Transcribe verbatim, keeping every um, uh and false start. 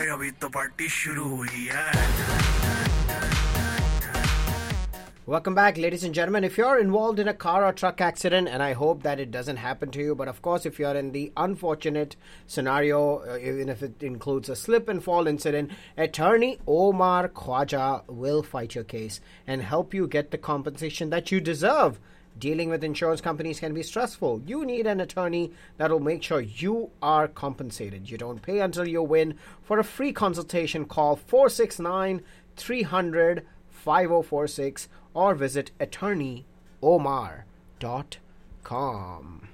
अभी तो पार्टी शुरू हुई है. Welcome back, ladies and gentlemen. If you're involved in a car or truck accident, and I hope that it doesn't happen to you, but of course, if you're in the unfortunate scenario, uh, even if it includes a slip and fall incident, attorney Omar Khwaja will fight your case and help you get the compensation that you deserve. Dealing with insurance companies can be stressful. You need an attorney that will make sure you are compensated. You don't pay until you win. For a free consultation, call four six nine, three hundred, five oh four six or visit attorney omar dot com.